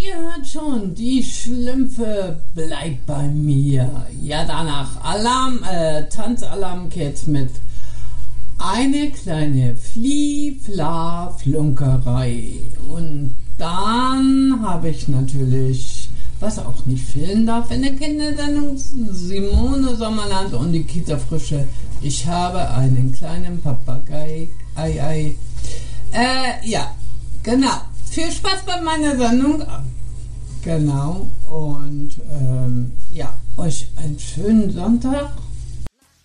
Ihr hört schon, die Schlümpfe bleibt bei mir. Ja, danach Tanzalarm Kids mit eine kleine Flie-Fla-Flunkerei. Und dann habe ich natürlich, was auch nicht fehlen darf in der Kindersendung, Simone Sommerland und die Kita-Frische. Ich habe einen kleinen Papagei. Ja, genau. Viel Spaß bei meiner Sendung. Genau. Und ja, euch einen schönen Sonntag.